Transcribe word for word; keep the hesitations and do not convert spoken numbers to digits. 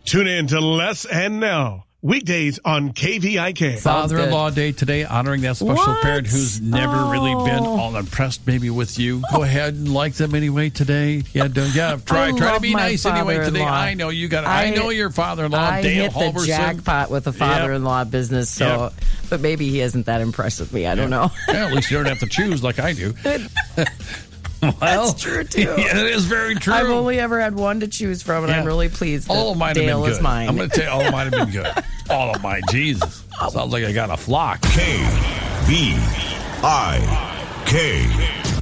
Tune in to Les and Nell, weekdays on K V I K. Father-in-law Day today, honoring that special What? parent who's never Oh. really been all impressed maybe with you. Go ahead and like them anyway today. Yeah, do, yeah. Try I try to love be my nice anyway today. father-in-law. I know you got. I, I know your father-in-law, I Dale hit the Halverson. jackpot with a father-in-law business, so Yep. but maybe he isn't that impressed with me. I don't know. Yeah, at least you don't have to choose like I do. Well, That's true too. Yeah, it is very true. I've only ever had one to choose from, and Yeah. I'm really pleased that all of mine Dale have been is good. mine. I'm going to tell you, all of mine have been good. All of mine, Jesus. Sounds like I got a flock. K V I K.